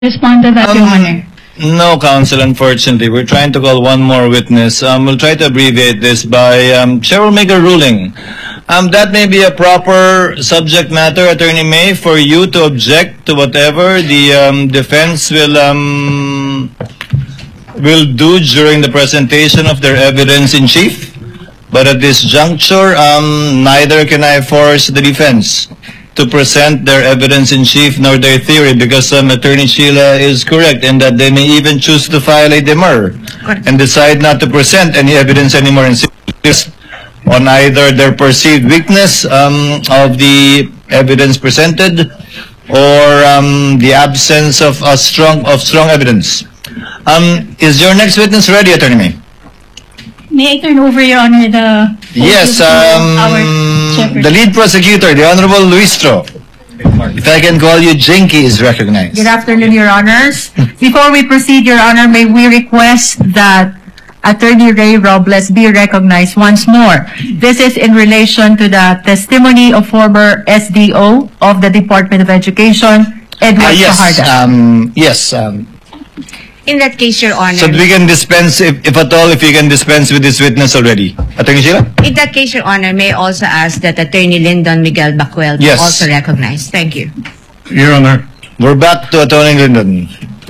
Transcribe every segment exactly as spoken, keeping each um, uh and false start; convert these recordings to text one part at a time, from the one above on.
respond to that, Your Um, Honor? No, Counsel, unfortunately. We're trying to call one more witness. Um, we'll try to abbreviate this by, um, Chair will make a ruling. Um, that may be a proper subject matter, Attorney May, for you to object to whatever the um, defense will um, will do during the presentation of their evidence in chief. But at this juncture, um, neither can I force the defense to present their evidence in chief nor their theory, because um, Attorney Sheila is correct in that they may even choose to file a demur and decide not to present any evidence anymore and insist on either their perceived weakness um, of the evidence presented or um, the absence of a strong of strong evidence. Um, is your next witness ready, Attorney May? May I turn over, Your Honor, the... Yes, to um, our chairperson. the lead prosecutor, the Honorable Luistro. If I can call you, Jinky is recognized. Good afternoon, Your Honors. Before we proceed, Your Honor, may we request that Attorney Ray Robles be recognized once more. This is in relation to the testimony of former S D O of the Department of Education, Edward Ah, yes, Fajardo. um, yes. Um, In that case, Your Honor, so we can dispense, if, if at all, if you can dispense with this witness already. Attorney Sheila? in that case, Your Honor, may I also ask that Attorney Lyndon Miguel Bacuel be Yes. also recognized. Thank you. Your Honor, We're back to Attorney Lyndon.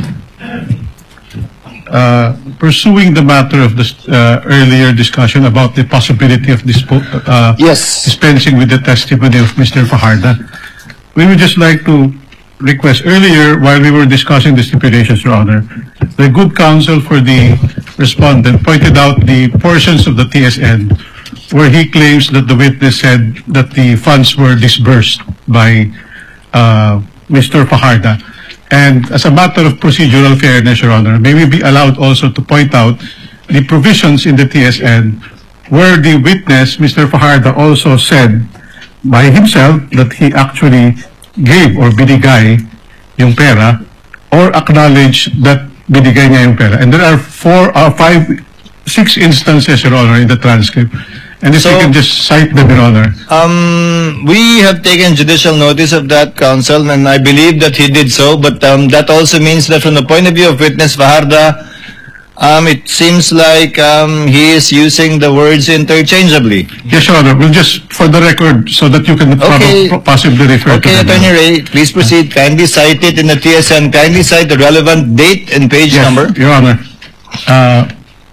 uh, pursuing the matter of the uh, earlier discussion about the possibility of dispo uh, Yes. dispensing with the testimony of Mister Fajardo, we would just like to request earlier, while we were discussing the stipulations, Your Honor, the good counsel for the respondent pointed out the portions of the T S N where he claims that the witness said that the funds were disbursed by uh, Mister Fajardo. And as a matter of procedural fairness, Your Honor, may we be allowed also to point out the provisions in the T S N where the witness, Mister Fajardo, also said by himself that he actually gave or binigay yung pera or acknowledge that binigay niya yung pera. And there are four, uh, five, six instances, Your Honor, in the transcript. And if So- you can just cite them, Your Honor. Um, we have taken judicial notice of that, counsel, and I believe that he did so, but um, that also means that from the point of view of witness Fajardo, um, it seems like um, he is using the words interchangeably. Yes, Your Honor. We'll just, for the record, so that you can Okay. prob- possibly refer Okay, to them. Attorney Ray, please proceed. Kindly cite it in the T S N. Kindly cite the relevant date and page Yes, number. Your Honor. Uh,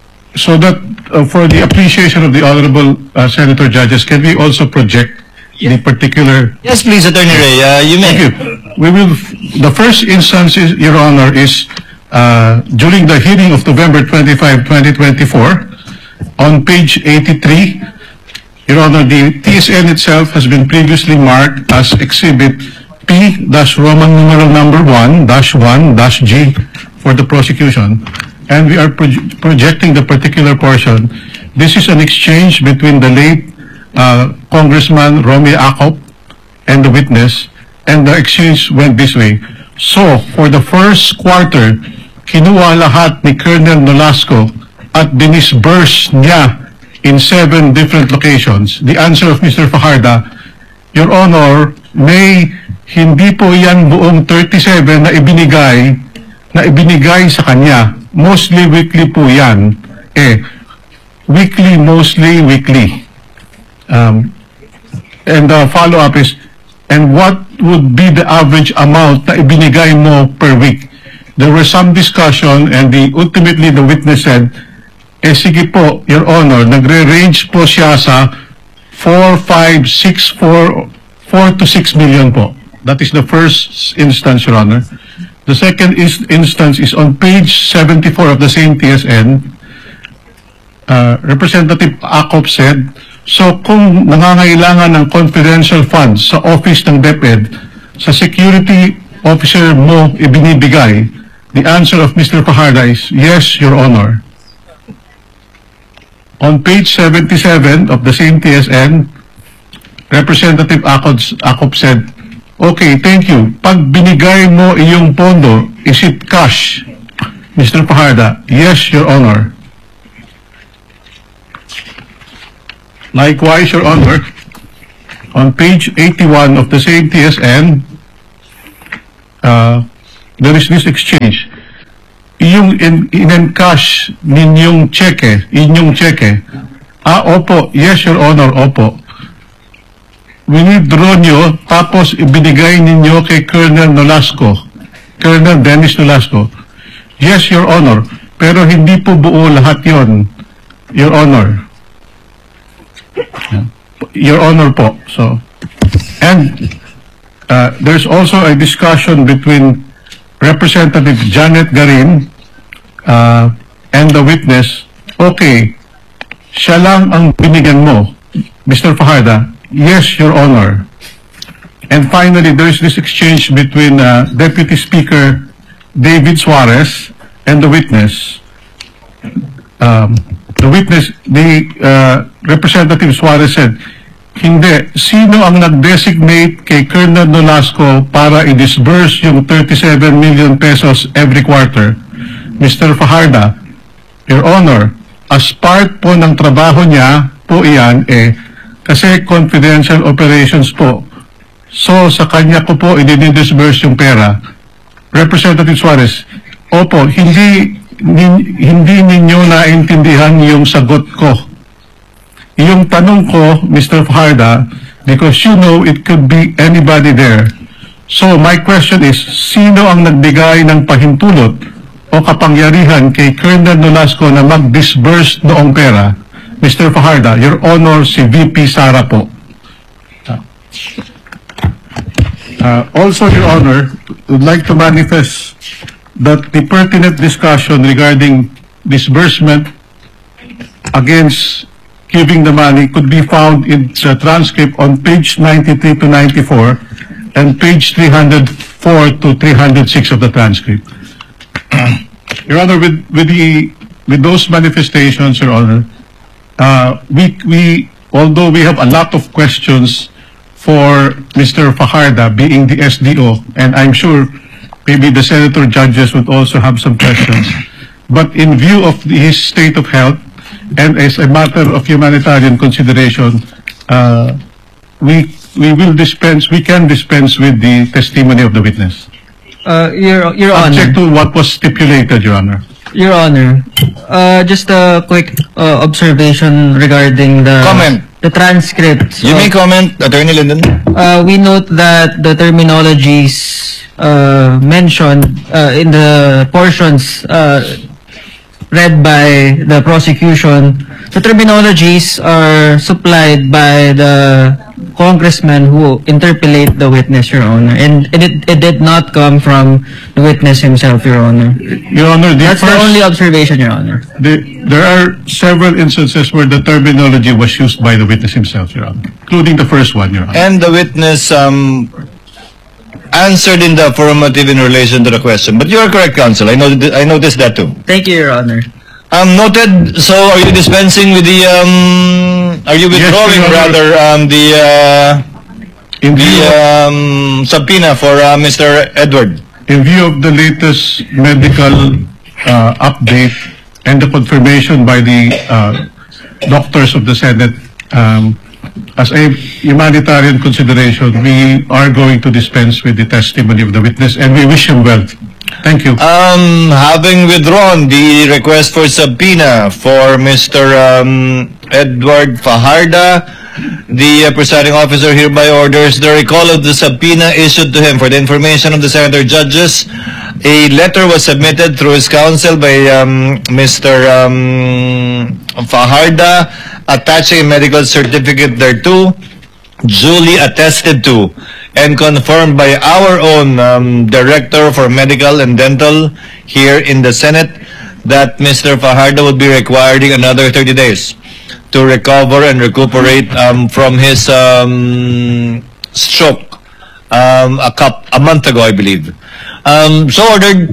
so that uh, for the appreciation of the honorable uh, senator judges, can we also project the particular? Yes, please, Attorney Ray. Uh, you may. Thank you. We will. The first instance, is, Your Honor, is uh, during the hearing of November twenty-fifth, twenty twenty-four, on page eighty-three. Your Honor, the T S N itself has been previously marked as Exhibit P dash Roman numeral number one dash one dash G for the prosecution, and we are proj- projecting the particular portion. This is an exchange between the late uh, Congressman Romy Acop and the witness, and the exchange went this way. So, for the first quarter, kinuha lahat ni Colonel Nolasco at dinisburse niya in seven different locations. The answer of Mister Fajardo, Your Honor, may hindi po yan buong thirty-seven na ibinigay, na ibinigay sa kanya. Mostly weekly po yan. Eh, weekly, mostly weekly. Um, and the follow-up is, and what would be the average amount na ibinigay mo per week? There was some discussion, and the ultimately the witness said, eh sige po, Your Honor, nagre-range po siya sa four, five, six, four, four to six million po. That is the first instance, Your Honor. The second is, instance is on page seventy-four of the same T S N. Uh, Representative Acop said, so kung nangangailangan ng confidential funds sa office ng DepEd, sa security officer mo ibinibigay, the answer of Mister Fajardo is, yes, Your Honor. On page seventy-seven of the same T S N, Representative Acop, Acop said, okay, thank you. Pag binigay mo iyong pondo, is it cash? Mister Fajardo, yes, Your Honor. Likewise, Your Honor, on page eighty-one of the same T S N, uh, there is this exchange. Yung in, in-encash ninyong cheque, inyong cheque, ah, opo, yes, Your Honor, opo. Winidraw nyo, tapos ibinigay ninyo kay Colonel Nolasco, Colonel Dennis Nolasco. Yes, Your Honor, pero hindi po buo lahat yon, Your Honor. Your Honor po. So, and uh, there's also a discussion between Representative Janet Garin uh, and the witness. Okay, siya lang ang binigyan mo, Mister Fajarda. Yes, Your Honor. And finally, there's this exchange between uh, Deputy Speaker David Suarez and the witness. Um, the witness, the uh, Representative Suarez said, hindi, sino ang nag-designate kay Colonel Nolasco para i-disburse yung thirty-seven million pesos every quarter? Mister Fajarda, Your Honor, as part po ng trabaho niya po iyan, eh, kasi confidential operations po. So, sa kanya ko po i-disburse yung pera. Representative Suarez, opo, hindi nin, hindi ninyo naintindihan yung sagot ko. Yung tanong ko, Mister Fajarda, because you know it could be anybody there. So my question is, sino ang nagbigay ng pahintulot o kapangyarihan kay Colonel Nolasco na mag-disburse noong pera? Mister Fajarda, Your Honor, si V P Sara po. Uh, also, Your Honor, would like to manifest that the pertinent discussion regarding disbursement against giving the money could be found in the transcript on page ninety-three to ninety-four and page three hundred four to three hundred six of the transcript. Your Honor, with, with, the, with those manifestations, Your Honor, uh, we, we, although we have a lot of questions for Mister Fajarda being the S D O, and I'm sure maybe the senator judges would also have some questions. But in view of his state of health, and as a matter of humanitarian consideration, uh, we we will dispense, we can dispense with the testimony of the witness. Uh, Your, Your Honor. Subject to what was stipulated, Your Honor. Your Honor, uh, just a quick uh, observation regarding the Comment. the transcript. You may comment, Attorney Linden. Uh, we note that the terminologies uh, mentioned uh, in the portions uh, read by the prosecution, the terminologies are supplied by the congressman who interpellate the witness, Your Honor, and it, it did not come from the witness himself, Your Honor. Your Honor, the That's first, the only observation, Your Honor. the, there are several instances where the terminology was used by the witness himself, Your Honor, including the first one, Your Honor. And the witness um, answered in the affirmative in relation to the question. But you are correct, counsel. I know I noticed that too. Thank you, Your Honor. Um, noted. So, are you dispensing with the um? Are you withdrawing Your Honor. rather um the uh In the view, of, um subpoena for uh, Mister Edward? in view of the latest medical uh, update and the confirmation by the uh, doctors of the Senate, um, as a humanitarian consideration, we are going to dispense with the testimony of the witness, and we wish him well. Thank you. Um, having withdrawn the request for subpoena for Mister Um, Edward Fajarda, the uh, presiding officer hereby orders the recall of the subpoena issued to him. For the information of the senator judges, a letter was submitted through his counsel by um, Mister Um, Fajarda, attaching a medical certificate thereto, duly attested to and confirmed by our own um, Director for Medical and Dental here in the Senate that Mister Fajarda would be requiring another thirty days to recover and recuperate um, from his um, stroke um, a, cup, a month ago, I believe. Um, so ordered.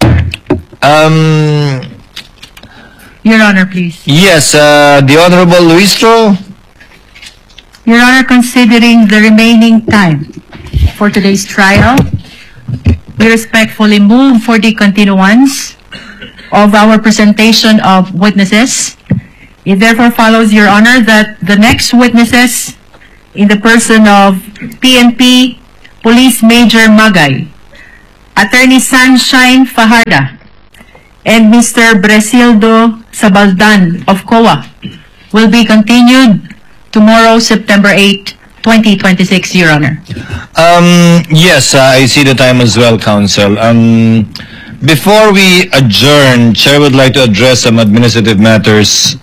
Um, Your Honor, please. yes, uh, the Honorable Luistro. Your Honor, considering the remaining time for today's trial, we respectfully move for the continuance of our presentation of witnesses. It therefore follows, Your Honor, that the next witnesses in the person of P N P Police Major Magay Attorney Sunshine Fajarda, and Mister Bresildo Sabaldan of C O A will be continued tomorrow, September eighth, twenty twenty-six, Your Honor. Um, yes, uh, I see the time as well, Counsel. Um, before we adjourn, Chair would like to address some administrative matters.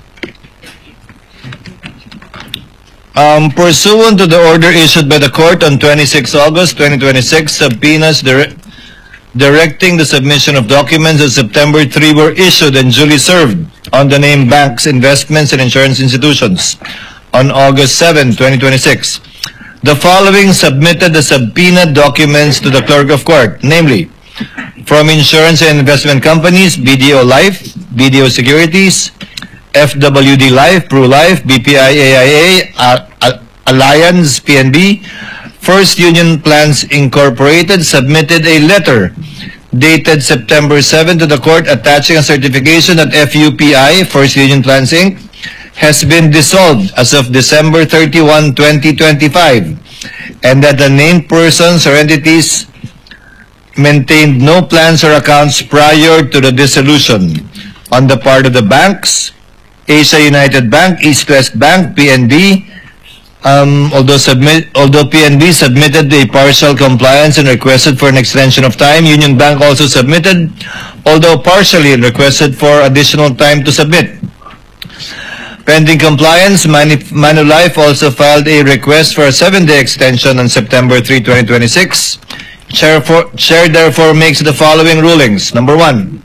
Um, pursuant to the order issued by the court on twenty-sixth August twenty twenty-six, subpoenas dire- directing the submission of documents on September third were issued and duly served on the named banks, investments, and insurance institutions on August seventh, twenty twenty-six. The following submitted the subpoenaed documents to the clerk of court, namely, from insurance and investment companies, B D O Life, B D O Securities, F W D Life, Pru Life, B P I A I A, Al- Al- Alliance, P N B, First Union Plans Incorporated submitted a letter dated September seventh to the court attaching a certification that F U P I, First Union Plans Incorporated, has been dissolved as of December thirty-first, twenty twenty-five, and that the named persons or entities maintained no plans or accounts prior to the dissolution on the part of the banks, Asia United Bank, East West Bank, P N B, um, although submit, although P N B submitted a partial compliance and requested for an extension of time, Union Bank also submitted, although partially, and requested for additional time to submit. Pending compliance, Manu- Manulife also filed a request for a seven-day extension on September third, twenty twenty-six. Chair, for, Chair therefore makes the following rulings. Number one,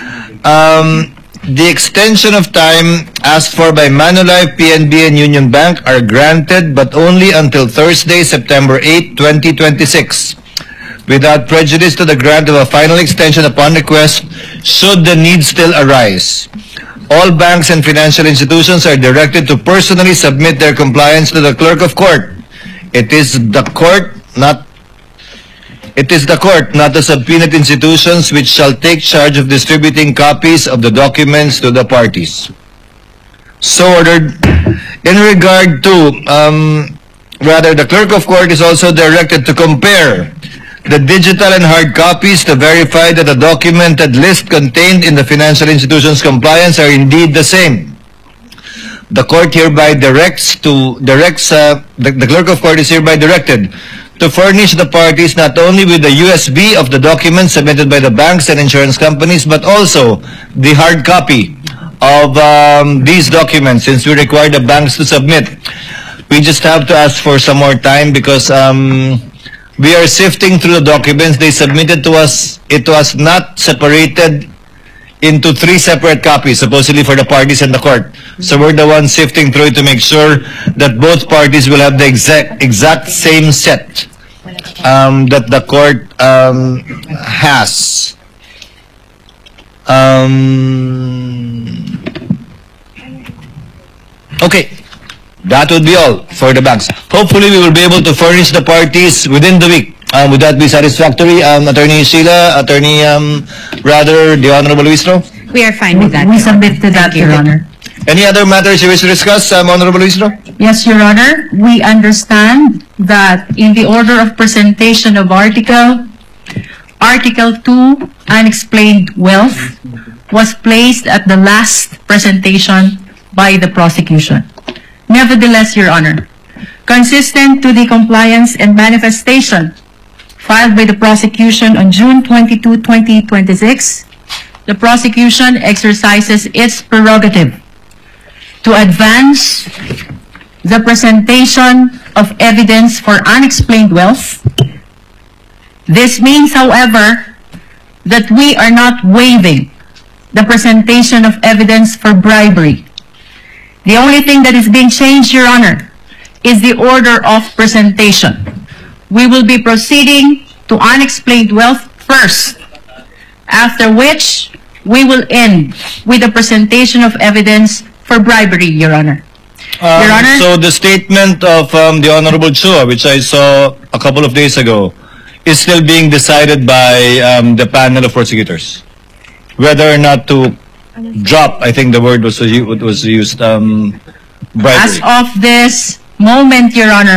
um, the extension of time asked for by Manulife, P N B, and Union Bank are granted, but only until Thursday, September eighth, twenty twenty-six, without prejudice to the grant of a final extension upon request should the need still arise. All banks and financial institutions are directed to personally submit their compliance to the clerk of court. It is the court, not It is the court, not the subpoenaed institutions, which shall take charge of distributing copies of the documents to the parties. So ordered. In regard to, um, rather, the clerk of court is also directed to compare the digital and hard copies to verify that the documented list contained in the financial institution's compliance are indeed the same. The court hereby directs to, directs, uh, the, the clerk of court is hereby directed to furnish the parties not only with the U S B of the documents submitted by the banks and insurance companies, but also the hard copy of um, these documents, since we require the banks to submit. We just have to ask for some more time because um, we are sifting through the documents. They submitted to us. It was not separated into three separate copies, supposedly for the parties and the court. So we're the ones sifting through it to make sure that both parties will have the exact exact same set um, that the court um, has. Um, okay, that would be all for the banks. Hopefully, we will be able to furnish the parties within the week. Um, would that be satisfactory, um, Attorney Sheila, Attorney, um, rather, the Honorable Luistro? We are fine with that. We Your Honor. submit to that, Thank you. Your Honor. Any other matters you wish to discuss, um, Honorable Luistro? Yes, Your Honor. We understand that in the order of presentation of article, Article two, unexplained wealth, was placed at the last presentation by the prosecution. Nevertheless, Your Honor, consistent to the compliance and manifestation filed by the prosecution on June twenty-second, twenty twenty-six, the prosecution exercises its prerogative to advance the presentation of evidence for unexplained wealth. This means, however, that we are not waiving the presentation of evidence for bribery. The only thing that is being changed, Your Honor, is the order of presentation. We will be proceeding to unexplained wealth first, after which we will end with the presentation of evidence for bribery, Your Honor. Um, Your Honor? So the statement of um, the Honorable Chua, which I saw a couple of days ago, is still being decided by um, the panel of prosecutors. Whether or not to drop, I think the word was, was used, um, bribery. As of this moment, Your Honor,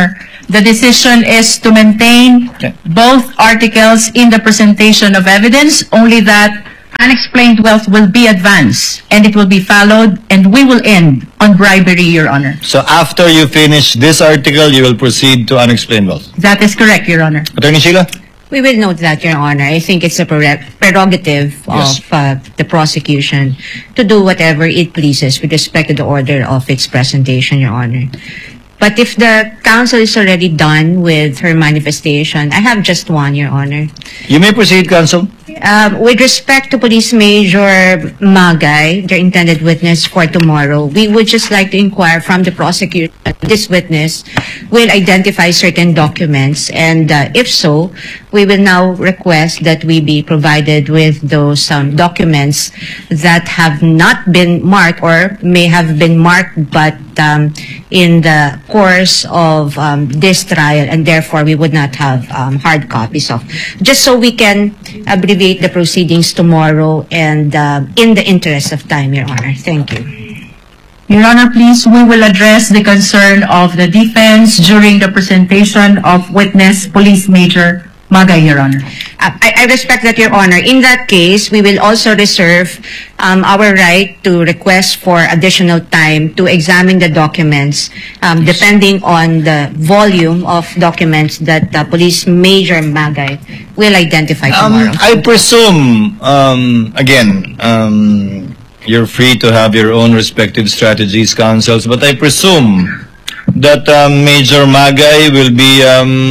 the decision is to maintain Okay. both articles in the presentation of evidence, only that unexplained wealth will be advanced, and it will be followed, and we will end on bribery, Your Honor. So after you finish this article, you will proceed to unexplained wealth. That is correct, Your Honor. Attorney Sheila? We will note that, Your Honor. I think it's a prerog- prerogative Yes. of uh, the prosecution to do whatever it pleases with respect to the order of its presentation, Your Honor. But if the counsel is already done with her manifestation, I have just one, Your Honor. You may proceed, counsel. Um, with respect to Police Major Magay, their intended witness for tomorrow, we would just like to inquire from the prosecutor, this witness will identify certain documents, and uh, if so, we will now request that we be provided with those um, documents that have not been marked or may have been marked but um, in the course of um, this trial, and therefore we would not have um, hard copies of, just so we can abbreviate the proceedings tomorrow and uh, in the interest of time, Your Honor. Thank you. Your Honor, please, we will address the concern of the defense during the presentation of witness Police Major Magay, Your Honor. Uh, I, I respect that, Your Honor. In that case, we will also reserve um, our right to request for additional time to examine the documents, um, depending on the volume of documents that uh, Police Major Magay will identify tomorrow. Um, I presume, um, again, um, you're free to have your own respective strategies, counsels, but I presume that um, Major Magay will be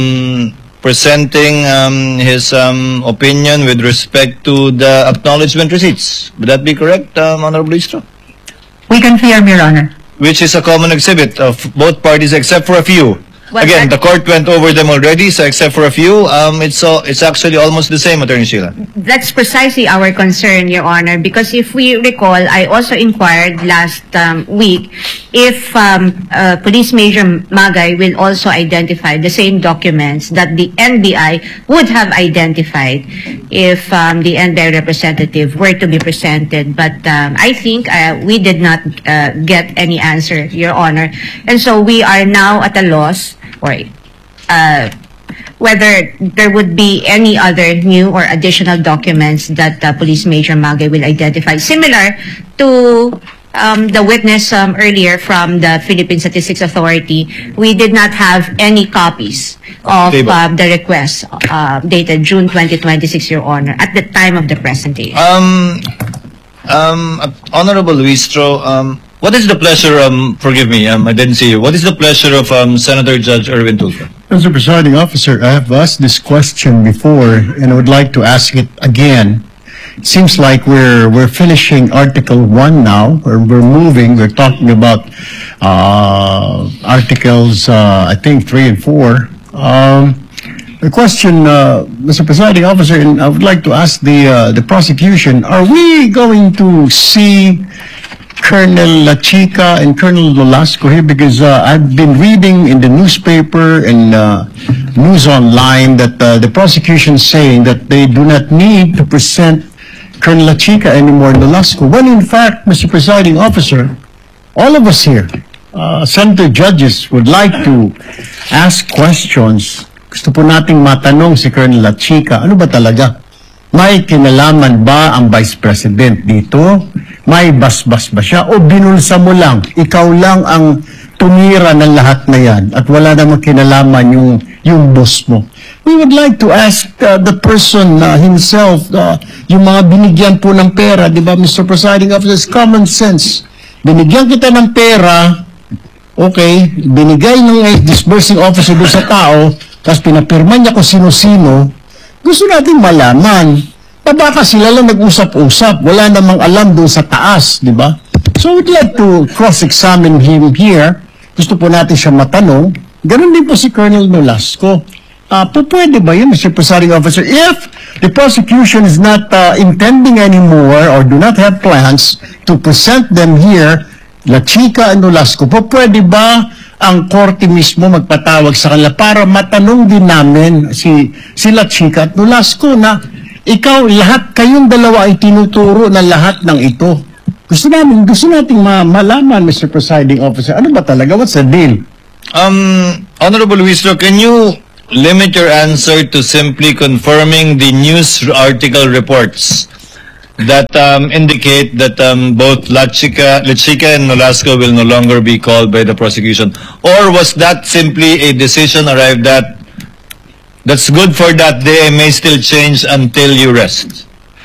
um, presenting um, his um, opinion with respect to the acknowledgement receipts. Would that be correct, um, Honorable Istro? We confirm, Your Honor. Which is a common exhibit of both parties except for a few. Well, Again, the that- court went over them already, so except for a few, um, it's uh, it's actually almost the same, Attorney Sheila. That's precisely our concern, Your Honor, because if we recall, I also inquired last um, week if um, uh, Police Major Magay will also identify the same documents that the N B I would have identified if um, the N B I representative were to be presented. But um, I think uh, we did not uh, get any answer, Your Honor. And so we are now at a loss, or uh, whether there would be any other new or additional documents that uh, Police Major Magay will identify, similar to um, the witness um, earlier from the Philippine Statistics Authority. We did not have any copies of Table. um, the request uh, dated June twenty twenty-six, Your Honor, at the time of the presentation. Um, um, Honorable Luistro, um, what is the pleasure, um, forgive me, um, I didn't see you. What is the pleasure of um, Senator Judge Erwin Tulfo? Mister Presiding Officer, I have asked this question before and I would like to ask it again. It seems like we're we're finishing Article one now, or we're moving, we're talking about uh, Articles, uh, I think, three and four. Um, the question, uh, Mister Presiding Officer, and I would like to ask the, uh, the prosecution, are we going to see Colonel La Chica and Colonel Nolasco here? Because uh, I've been reading in the newspaper and uh, news online that uh, the prosecution is saying that they do not need to present Colonel La Chica anymore in Nolasco. When in fact, Mister Presiding Officer, all of us here, uh, Senator judges, would like to ask questions. Gusto po nating matanong si Colonel La Chica, ano ba talaga? May kinalaman ba ang Vice President dito? May basbas ba siya? O binulsa mo lang? Ikaw lang ang tumira ng lahat na yan at wala namang kinalaman yung, yung boss mo. We would like to ask uh, the person uh, himself, uh, yung mga binigyan po ng pera, di ba, Mister Presiding Officer, it's common sense. Binigyan kita ng pera, okay, binigay ng disbursing officer doon sa tao, tapos pinapirma niya kung sino-sino. Gusto natin malaman na baka sila lang nag-usap-usap, wala namang alam doon sa taas, di ba? So we'd like to cross-examine him here. Gusto po natin siya matanong. Ganun din po si Colonel Nolasco. Uh, po pwede ba yun, Mister Presiding Officer? If the prosecution is not uh, intending anymore or do not have plans to present them here, La Chica and Nolasco, po pwede ba ang korte mismo magpatawag sa kanila para matanong din namin si, si La Chica at Nolasco na ikaw, lahat, kayong dalawa ay tinuturo na lahat ng ito. Gusto namin, gusto nating ma malaman, Mister Presiding Officer, ano ba talaga? What's the deal? Um, Honorable Luistro, can you limit your answer to simply confirming the news article reports that um, indicate that um, both La Chica, La Chica and Nolasco will no longer be called by the prosecution? Or was that simply a decision arrived at that's good for that day and may still change until you rest?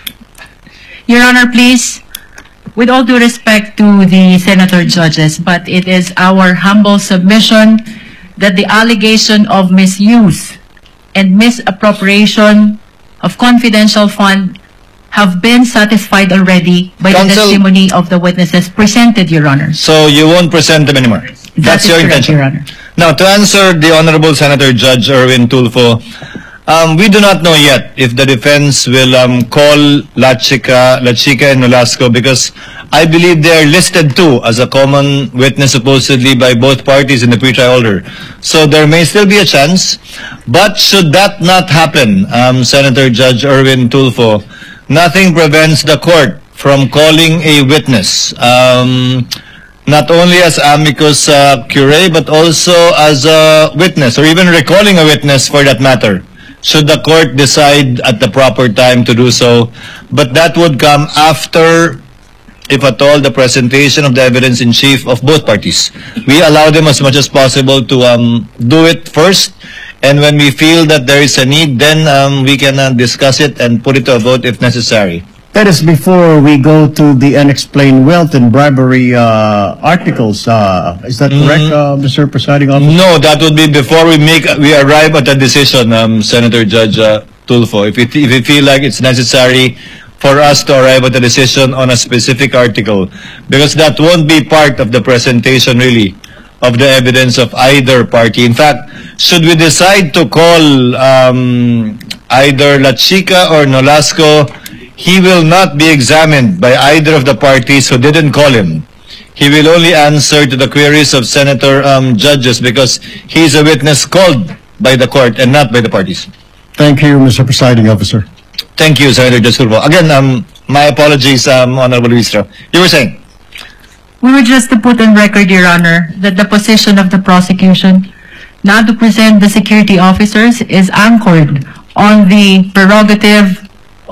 Your Honor, please, with all due respect to the senator judges, but it is our humble submission that the allegation of misuse and misappropriation of confidential fund have been satisfied already by the Counsel- testimony of the witnesses presented, Your Honor. So you won't present them anymore? That That's is your correct, intention? Your Honor. Now, to answer the Honorable Senator Judge Erwin Tulfo, um, we do not know yet if the defense will um, call La Chica, La Chica and Nolasco, because I believe they are listed too as a common witness supposedly by both parties in the pretrial order. So there may still be a chance, but should that not happen, um, Senator Judge Erwin Tulfo, nothing prevents the court from calling a witness, um, not only as amicus uh, curiae, but also as a witness, or even recalling a witness for that matter, should the court decide at the proper time to do so. But that would come after, if at all, the presentation of the evidence in chief of both parties. We allow them as much as possible to um, do it first, and when we feel that there is a need, then um, we can uh, discuss it and put it to a vote if necessary. That is before we go to the unexplained wealth and bribery uh, articles. Uh, is that correct, uh, Mister Presiding Officer? No, that would be before we make we arrive at a decision, um, Senator Judge uh, Tulfo. If it, if we feel like it's necessary for us to arrive at a decision on a specific article, because that won't be part of the presentation really of the evidence of either party. In fact, should we decide to call um, either La Chica or Nolasco, he will not be examined by either of the parties who didn't call him. He will only answer to the queries of Senator um, judges, because he is a witness called by the court and not by the parties. Thank you, Mister Presiding Officer. Thank you, Senator Judge Tulfo. Again, um, my apologies, um, Honorable Luistro. You were saying? We were just to put on record, Your Honor, that the position of the prosecution not to present the security officers is anchored on the prerogative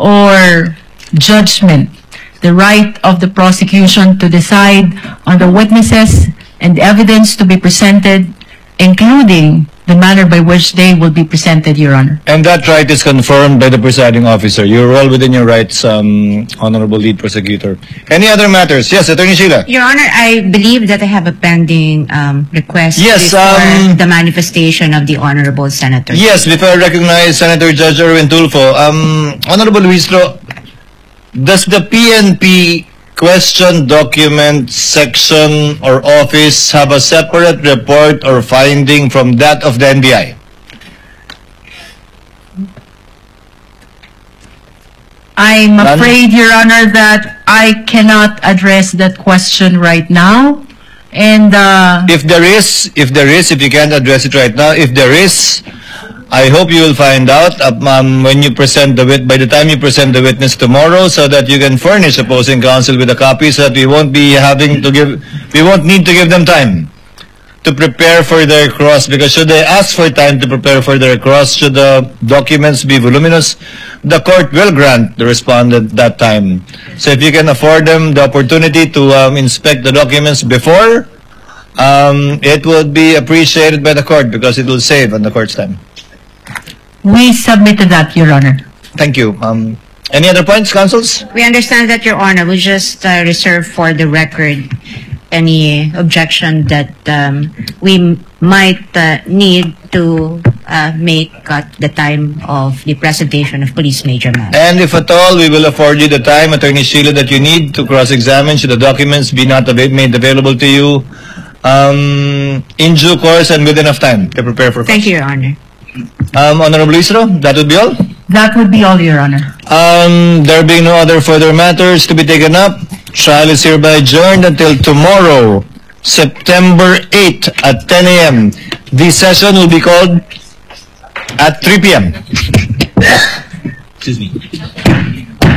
or judgment, the right of the prosecution to decide on the witnesses and evidence to be presented, including the manner by which they will be presented, Your Honor. And that right is confirmed by the presiding officer. You're all within your rights, um, Honorable Lead Prosecutor. Any other matters? Yes, Attorney Sheila. Your Honor, I believe that I have a pending um, request Yes, before um, the manifestation of the Honorable Senator. Yes, before I recognize Senator Judge Erwin Tulfo, um, Honorable Luistro, does the P N P question document section or office have a separate report or finding from that of the N B I? I'm None? afraid, Your Honor, that I cannot address that question right now. And uh, If there is, if there is, if you can't address it right now, if there is, I hope you will find out um, um, when you present the wit by the time you present the witness tomorrow, so that you can furnish opposing counsel with a copy, so that we won't be having to give, we won't need to give them time to prepare for their cross. Because should they ask for time to prepare for their cross, should the documents be voluminous, the court will grant the respondent that time. So if you can afford them the opportunity to um, inspect the documents before, um, it would be appreciated by the court, because it will save on the court's time. we submitted that, Your Honor. Thank you. Um, any other points, counsels? We understand that, Your Honor, we just uh, reserve for the record any objection that um, we m- might uh, need to uh, make at the time of the presentation of Police Major Magay. And if at all, we will afford you the time, Attorney Sheila, that you need to cross-examine should the documents be not ava- made available to you um, in due course and with enough time to prepare for Thank you, Your Honor. Um, Honorable Luistro, that would be all. That would be all, Your Honor. Um, there being no other further matters to be taken up, trial is hereby adjourned until tomorrow, September eighth at ten a m The session will be called at three p m Excuse me.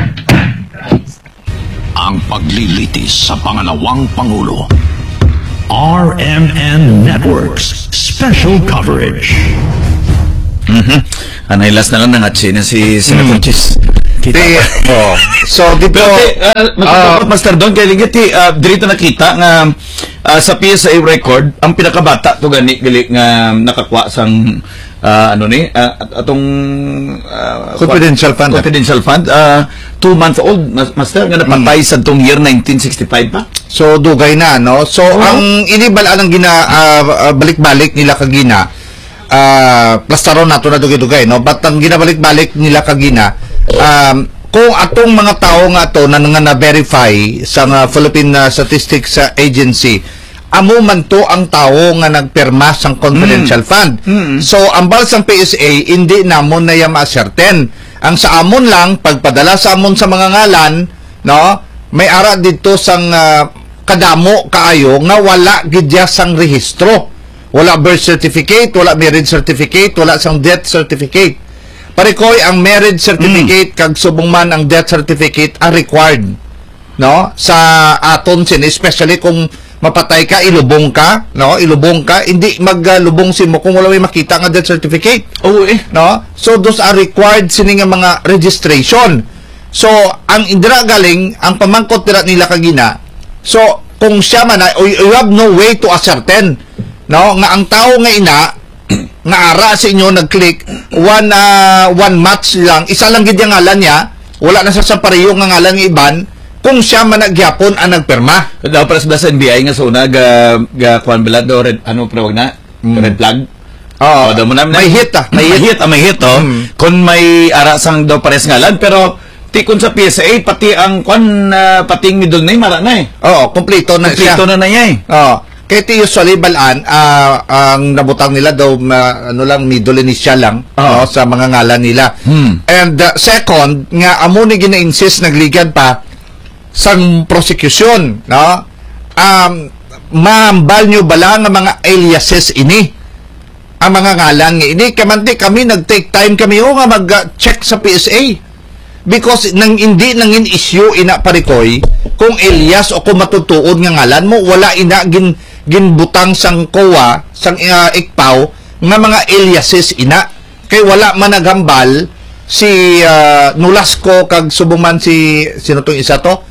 Ang paglilitis sa pangalawang Pangulo. R M N Networks special coverage. Mhm. Anay last na lang ng atsi na si Senator Chis. Kita Di, pa. oh. So, dito, Pero, uh, ah, Master Don, kaya ligiti, uh, dito nakita nga uh, sa P S A record, ang pinakabata to gani, gali nga nakakuha sang uh, ano ni, uh, atong uh, Confidential fund. Confidential fund, uh, two month old, mas- Master, nga napatay sa tong year nineteen sixty-five pa. so dugay na, no? So, ang inibalaan ang gina, ah, ah, balik-balik nila kagina, ah, plastaron nato na dugay-dugay, no? But ang ginabalik-balik nila kagina, um, kung atong mga tao nga to na nga na-verify sa nga Philippine ah, Statistics ah, Agency, amo man to ang tao nga nagpirma sang confidential fund. So, ang balsang P S A, hindi namon na yung ma-ascertain. Ang sa amon lang, pagpadala sa amon sa mga ngalan, no, may ara dito sang ah, kadamo kaayo nga wala gidya sang rehistro. Wala birth certificate, wala marriage certificate, wala sang death certificate. Parikoy ang marriage certificate kag subong man ang death certificate are required, no, sa aton sin, especially kung mapatay ka, ilubong ka, no, ilubong ka, hindi maglubong si mo kung wala may makita nga death certificate. Oo eh. No? So, those are required sini nga mga registration. So, ang indira galing, ang pamangkot nila nila kagina, so, kung siya man, ay- you have no way to ascertain, no, nga ang tao nga ina, nga ara sa inyo, nag-click, one, ah, one match lang, isa lang gid yung ngalan niya, wala na sa sa pareho nga ngalan ng iban, kung siya man nagyapon ang nagpirma. Daw para sa N B I nga sa una, ga, ga, kuhan bilad, do, red, ano, prawag na? Red flag? Oo. Oh, daw mo namin. May hit, ah. May hit, ah, may hit, oh. Mm. Kung may arasang daw pares ngalan, pero ti kun sa P S A, pati ang kwan, uh, pati ang middle name, mara na eh. Oo, kompleto na siya. Kompleto na na niya eh. Oh, kaya ti usually balaan, ah, ang nabutang nila daw ma, ano lang middle initial lang, no, sa mga ngalan nila. Hmm. And uh, second, nga amo ni gina-insist nagligan pa sang prosecution, no? Um maambal nyo bala nga mga aliases ini. Ang mga ngalan nga ini kamanti kami nag-take time kami o nga mag-check sa P S A. Because nang hindi nangin issue ina parikoy kung alias o kung matutuod nga ngalan mo wala ina gin ginbutang sang C O A sang uh, ikpaw nga mga aliases ina kay wala man nagambal si uh, Nolasco kag subuman si sino tong isa to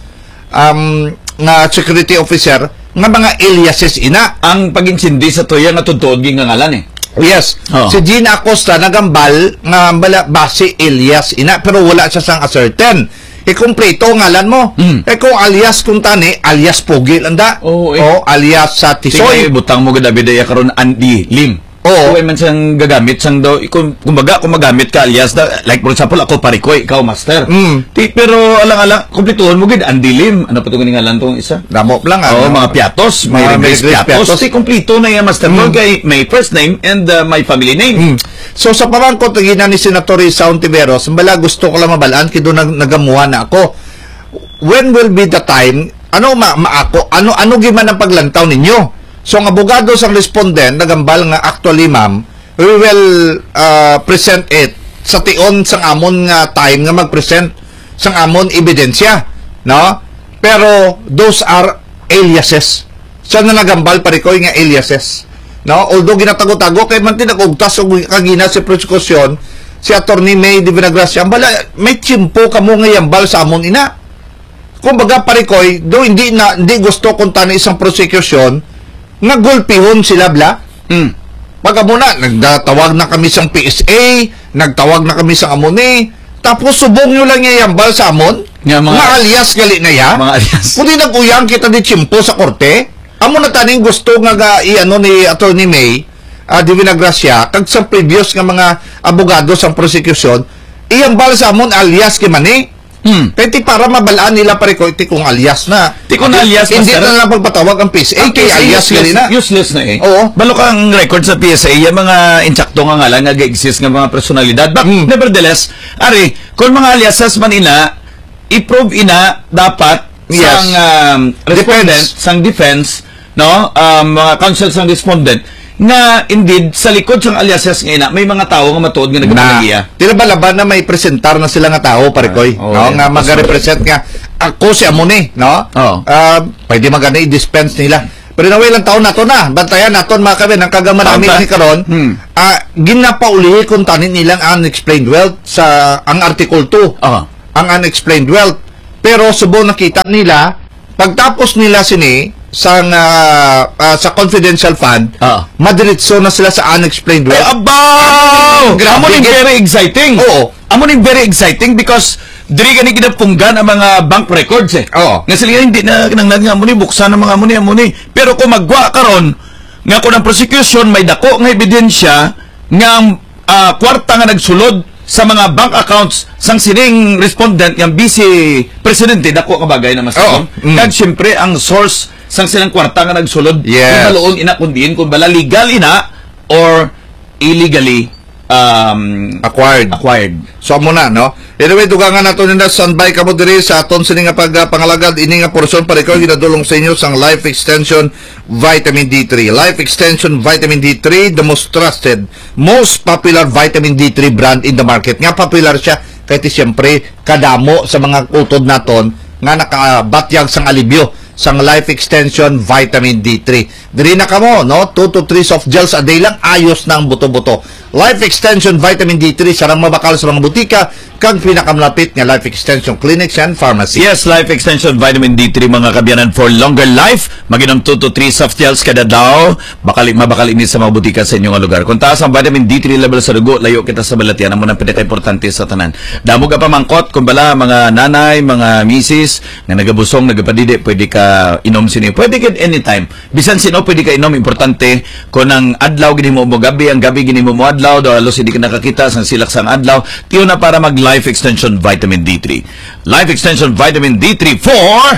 um nga security officer nga mga aliases ina. Ang pag-insindi sa toya nga tutuod ging nga ngalan eh. Yes. Oh. Si Gina Acosta nagambal nga bala base alias ina pero wala siya sang ascertain. E kumpleto ngalan mo. Mm. E kung alias kung tani alias Pogi landa. Oo, eh. O alias sa Tisoy, Tisoy. butang mo gada bidaya karon Andy Lim. Oo. Kung man siyang gagamit sang daw kung kumbaga kung magamit ka alias na, like for example ako parikoy ikaw master. Mm. Ti, pero alang-alang kumpletuhon mo gid Andy Lim. Ano pa to nga ngalan tong isa? Damo lang Oo, ano. mga piatos, may Mga regress regress piatos. piatos. Ti kumpleto na yung master mo Mm. kay may first name and uh, my family name. Mm. So sa pamangkot gina ni Senator Rizal Tiveros, mbala gusto ko lang mabalaan kido nag nagamuha na ako. When will be the time? Ano ma, ma ako? Ano ano giman ang paglantaw ninyo? So ang abogado sang respondent nagambal nga actually ma'am, we will uh, present it sa tion sang amon nga time nga mag-present sang amon ebidensya, no? Pero those are aliases. Siya na nagambal parikoy nga aliases. No, although ginatago-tago kay man tinagugtas og kagina si prosecution si Attorney May de Vinagracia, bala may tsimpo kamo nga yambal sa amon ina. Kumbaga parikoy, do hindi na hindi gusto kunta na isang prosecution nga gulpihon sila bla. Mm. Pagka muna, nagtatawag na kami sa P S A, nagtawag na kami sa amon eh. Tapos subong nyo lang niya yambal sa amon. Nga mga- Nga alias gali na ya. Mga alias. Kundi nag-uyang kita di tsimpo sa korte. Amo na taning gusto nga ga i-ano ni Attorney May, uh, di Vinagracia, kag sa previous nga mga abogado sa prosecution, iyambal sa amon alias kay mani. Hmm. Kaya ti para mabalaan nila pare ko, ti kung alias na. Ti kung alias, hindi master. na lang pagpatawag ang P S A, Ang kay P S A alias useless, gali na. useless na eh. Oo. Balo ka ang record sa P S A, yung mga insakto nga ngalan nga ga-exist nga mga personalidad. But Hmm. nevertheless, ari, kung mga aliasas man ina, i-prove ina dapat Yes. sang um, respondent, Defense. sang defense, no, um, mga counsel sang respondent, nga indeed sa likod sang aliases nga ina, may mga tao nga matuod nga Na, nagpapalagiya. tila ba laban na may presentar na sila nga tao, parikoy, Ah, oo, no? yan. Nga mag-represent nga, ako si Amone, no? Oo. Ah, pwede magana i-dispense nila. Pero naway lang taon nato na. Bantayan naton mga kabin. Ang kagaman namin Taon ni karon, Hmm. ah, ginapaulihi kung tanin nilang unexplained wealth sa ang Article two. Ah. Ang unexplained wealth. Pero subo nakita nila, pagtapos nila sini sa ah, ah, sa confidential fund, Ah. madiretso na sila sa unexplained Ay, wealth. abaw! Grabe. Amo ni very exciting. Oo. Amo ni very exciting because diri gani ginapunggan ang mga bank records eh. Oo. Nga sila hindi na kinanglan nga amo ni buksan ang mga amo ni amo ni. Pero kung magwa karon nga ko ng prosecution may dako nga ebidensya nga ang ah, kwarta nga nagsulod sa mga bank accounts sang sining respondent yang vice presidente dako nga bagay na mas Oo. Mm. kag syempre ang source sang silang kwarta nga nagsulod Yes. baloon ina kundiin kung bala legal ina or illegally um, Acquired. acquired. So amo na, no? Anyway, dugangan nato nila standby kamo diri sa aton sini nga pag pangalagad ini nga porson para ikaw ginadulong sa inyo sang Life Extension Vitamin D three. Life Extension Vitamin D three, the most trusted, most popular vitamin D three brand in the market. Nga popular siya kahit siyempre kadamo sa mga utod naton nga nakabatyag sang alibyo sang Life Extension Vitamin D three. Diri na kamo, no? two to three soft gels a day lang, ayos na ang buto-buto. Life Extension Vitamin D three, sarang mabakal sa mga butika, kag pinakamlapit nga Life Extension Clinics and Pharmacy. Yes, Life Extension Vitamin D three mga kabyanan for longer life. Maginom two to three soft gels kada daw. Bakali mabakal ini sa mga butika sa inyong lugar. Kung taas ang vitamin D three level sa dugo, layo kita sa balatian mo nang pinaka-importante sa tanan. Damo ka pa mangkot kung bala mga nanay, mga misis nga nagabusong, nagapadidi, pwede ka inom sini. Pwede ka anytime. Bisan sino pwede ka inom, importante kung ang adlaw gini mo mo gabi, ang gabi gini mo mo adlaw, daw alos hindi ka nakakita sang silak sang adlaw, tiyo na para mag Life Extension Vitamin D three. Life Extension Vitamin D three for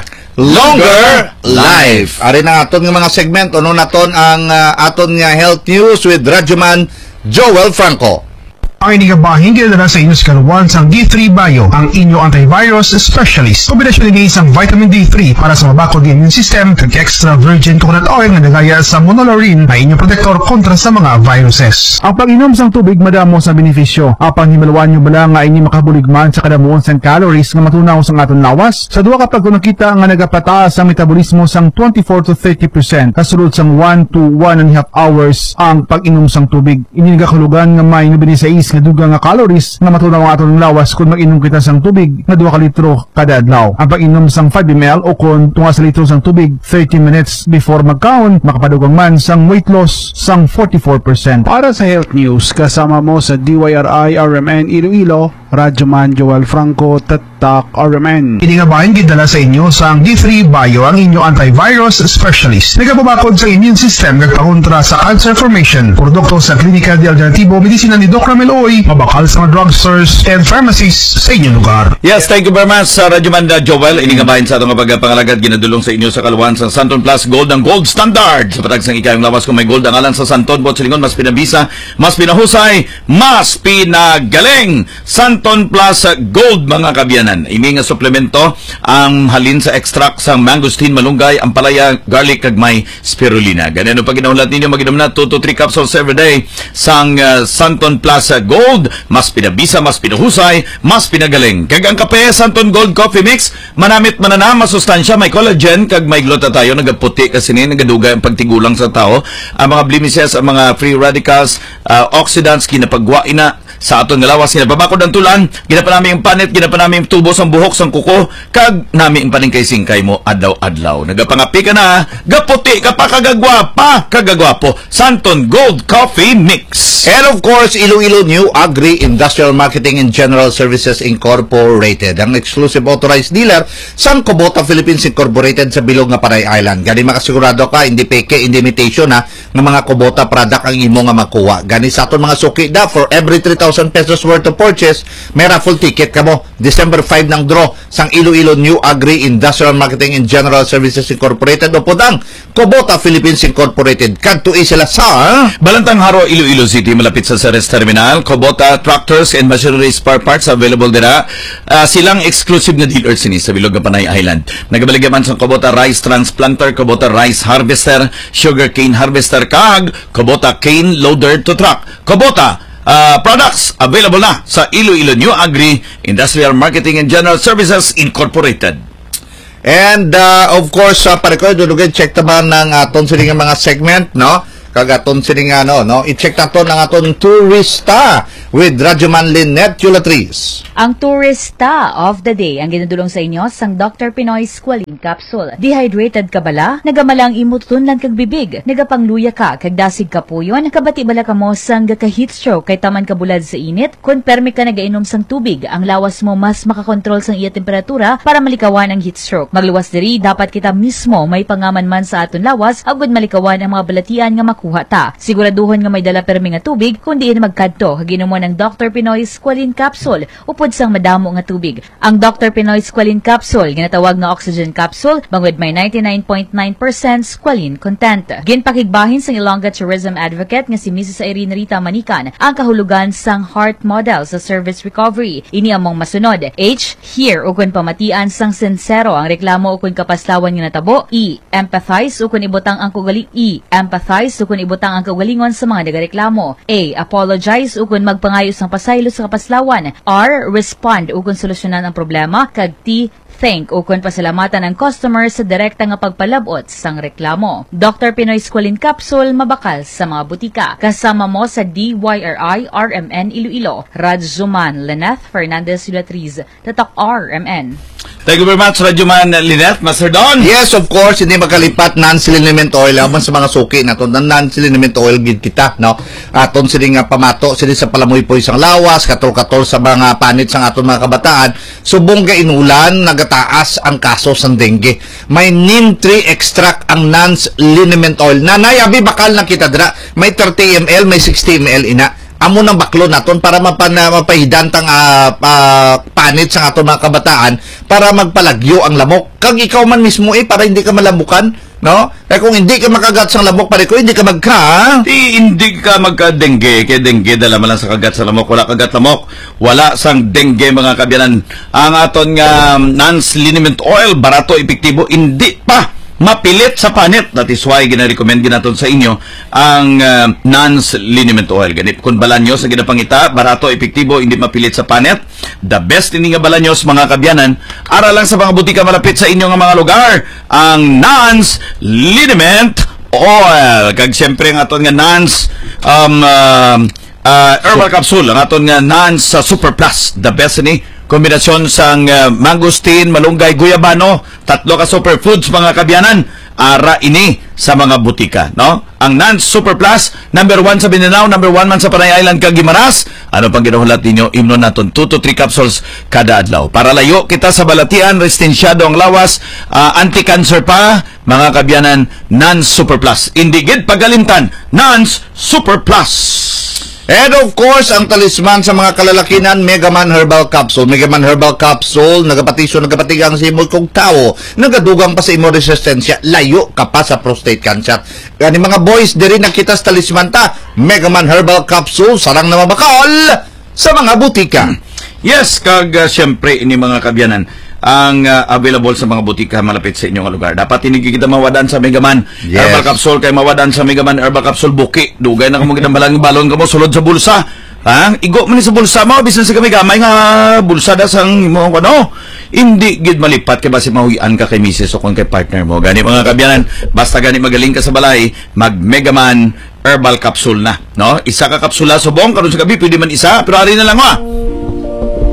longer life. Ari na aton nga mga segmento, no, naton ang uh, aton nga health news with Radyoman Joel Franco. Ang inigabahin ginadala sa inyo sa kaluwan sang D three Bio, ang inyo antivirus specialist. Kombinasyon ni isang vitamin D three para sa mabakod ng immune system kag extra virgin coconut oil nga nagaya sa monolaurin na inyong protektor kontra sa mga viruses. Ang pag-inom sang tubig madamo sa benepisyo. Apang himaluan nyo bala nga inyo makabuligman sa kadamuon sang calories nga matunaw sang aton lawas. Sa duwa kapag kung nakita nga nagapataas ang metabolismo sang twenty-four to thirty percent kasulod sang one to one and a half hours ang pag-inom sang tubig. Inyo nagakulugan nga may nabinisais nga dugang nga calories nga matunaw ang aton lawas kung mag-inom kita sang tubig nga duha ka litro kada adlaw. Ang pag-inom sang five milliliters o kung tunga sa litro sang tubig thirty minutes before magkaon, makapadugang man sang weight loss sang forty-four percent. Para sa health news, kasama mo sa D Y R I R M N Iloilo, Radyoman Joel Franco, Tatak R M N. Iningabahin gidala sa inyo sang D three Bio, ang inyo antivirus specialist. Nagababakod sa immune system nagpakontra sa cancer formation. Produkto sa Klinika de Alternativo Medicina ni Doc Ramel Oy, mabakal sa mga drugstores and pharmacies sa inyong lugar. Yes, thank you very much sa Radyoman Joel. Iningabahin sa atong pagpangalagad ginadulong sa inyo sa kaluwan sa Santon Plus Gold ang gold standard. Sa patag sang ikayong lawas kung may gold ang alan sa Santon, bot silingon, mas pinabisa, mas pinahusay, mas pinagaling. Santon Plus Gold mga kabyanan. Ini nga suplemento ang halin sa extract sa mangosteen, malunggay, ampalaya, garlic kag may spirulina. Ganyan pag ginaulat ninyo maginom na two to three capsules every day sang uh, Santon Plus Gold, mas pinabisa, mas pinahusay, mas pinagaling. Kag ang kape Santon Gold Coffee Mix, manamit manana, masustansya, may collagen kag may glutathione, nagaputi kasi ni nagadugay ang pagtigulang sa tao. Ang mga blemishes, ang mga free radicals, uh, oxidants kinapagwa ina sa aton nga lawas, ginapabakod ang tulan, ginapanami ang panit, ginapanami ang tubo sang buhok sang kuko, kag nami ang paning kay singkay mo adlaw-adlaw. Nagapangapi ka na, gaputi ka pa, kagagwapa, kagagwapo. Santon Gold Coffee Mix. And of course, Iloilo New Agri Industrial Marketing and General Services Incorporated, ang exclusive authorized dealer sang Kubota Philippines Incorporated sa bilog nga Panay Island. Gani makasigurado ka, hindi peke, hindi imitation ha, ng mga Kubota product ang imo nga makuha. Gani sa aton mga suki da, for every three thousand pesos worth of purchase, may raffle ticket ka mo. December five ng draw sang Iloilo New Agri Industrial Marketing and General Services Incorporated o podang Kubota Philippines Incorporated. Kadto sila sa Balantang Haro, Iloilo City, malapit sa Ceres Terminal. Kubota Tractors and Machinery Spare Parts available dira. Uh, silang exclusive na dealers sini sa bilog nga Panay Island. Nagabaligyaman sa Kubota Rice Transplanter, Kubota Rice Harvester, Sugar Cane Harvester kag Kubota Cane Loader to Truck. Kubota Uh, products available na sa Iloilo New Agri Industrial Marketing and General Services Incorporated. And uh, of course, uh, pare ko, dudugay check taban ng aton sila nga mga segment, no? Kagaton sila nga, no? no? I-check na to ng aton turista with Radyoman Lynette Yulatriz. Ang turista of the day ang ginadulong sa inyo sang Doctor Pinoy Squalene Capsule. Dehydrated ka bala? Nagamalang imutunlan kag bibig. Nagapangluya ka kag dasig ka puyon. Kabati bala ka mo sang gaka heat stroke kay taman ka bulad sa init. Kung permi ka nagainom sang tubig, ang lawas mo mas makakontrol sang iya temperatura para malikawan ang heat stroke. Magluwas diri, dapat kita mismo may pangaman man sa aton lawas agud malikawan ang mga balatian nga makuha ta. Siguraduhon nga may dala permi nga tubig kundi na magkadto kaginom mo ng Doctor Pinoy Squalene Capsule upod sang madamo nga tubig. Ang Doctor Pinoy Squalene Capsule ginatawag nga oxygen capsule bangod may ninety-nine point nine percent squalene content. Ginpakigbahin sang Ilongga tourism advocate nga si Missus Irene Rita Manikan ang kahulugan sang heart model sa service recovery. Ini among masunod: H, hear ukon pamatian sang sincero ang reklamo ukon kapaslawan nga natabo. E, empathize ukon ibutang ang kugaling E, empathize ukon ibutang ang kaugalingon sa mga nagareklamo. A, apologize ukon magpangayo sang pasaylo sa kapaslawan. R, respond ukon solusyonan ang problema. Kag T, thank ukon pasalamatan ang customer sa direkta nga pagpalabot sang reklamo. Doctor Pinoy Squalene Capsule mabakal sa mga butika. Kasama mo sa D Y R I R M N Iloilo. Radyoman Lynette Fernandez Yulatriz, Tatak R M N. Thank you very much, Radyoman Lynette. Master Don? Yes, of course, hindi makalipat non-siliniment oil aban sa mga suki nato. Non-siliniment oil gid kita, no? Aton sila nga pamato, sila sa palamoy-poy sang lawas, katol-katol sa mga panit sang aton mga kabataan. Subong ga inulan, nagataas ang kaso sang dengue. May neem tree extract ang non-liniment oil. Nanayabi bakal na kita dra. May thirty milliliters, may sixty milliliters ina. Amo ng baklo naton para mapan, mapahidan tang uh, uh, panit sa aton mga kabataan para magpalagyo ang lamok. Kag ikaw man mismo eh para hindi ka malamukan, no? Kaya kung hindi ka makagat sa lamok pare ko, hindi ka magka. Di, hindi ka magka-dengue. Kaya dengue dala man lang sa kagat sa lamok. Wala kagat lamok. Wala sang dengue mga kabyanan. Ang aton nga um, non-liniment oil, barato, epektibo, hindi pa mapilit sa panit. That is why gina-recommend ginaton sa inyo ang uh, non-liniment oil. Ganip kung balanyos sa ginapangita, barato, epektibo, hindi mapilit sa panit. The best ini nga balanyos mga kabyanan, ara lang sa mga butika malapit sa inyo nga mga lugar, ang non-liniment oil. Kag siyempre ang aton nga nans um, uh, uh, herbal capsule, ang aton nga nans uh, super plus. The best ini kombinasyon sang uh, mangosteen, malunggay, guyabano, tatlo ka superfoods mga kabyanan, ara ini sa mga butika, no? Ang Nance Super Plus, number one sa Mindanao, number one man sa Panay Island kag Guimaras. Ano pang ginahulat ninyo? Imnon naton two to three capsules kada adlaw. Para layo kita sa balatian, restensyado ang lawas, uh, anti-cancer pa, mga kabyanan, Nance Super Plus. Indigid pagalimtan, Nance Super Plus. And of course, ang talisman sa mga kalalakinan, Megaman Herbal Capsule. Megaman Herbal Capsule, nagapatisyo, nagapatigang sa imo kong tao, nagadugang pa sa imo resistensya, layo ka pa sa prostate cancer. Kani mga boys, diri nakita sa talisman ta, Megaman Herbal Capsule, sarang na mabakal sa mga butika. Yes, kag uh, siyempre, ini mga kabyanan, ang uh, available sa mga butika malapit sa inyong lugar. Dapat hindi kita mawadan sa Megaman yes. Herbal Capsule, kay mawadan sa Megaman Herbal Capsule buki. Dugay na kamo ginambalang balon kamo sulod sa bulsa. Ha? Igo man sa bulsa mo bisan sa kami gamay nga bulsa da sang imo ano. Hindi gid malipat kay basi mahuyan ka kay misis o kung kay partner mo. Gani mga kabyanan, basta gani magaling ka sa balay, mag Megaman Herbal Capsule na, no? Isa ka kapsula subong karon sa gabi pwede man isa, pero ari na lang ha.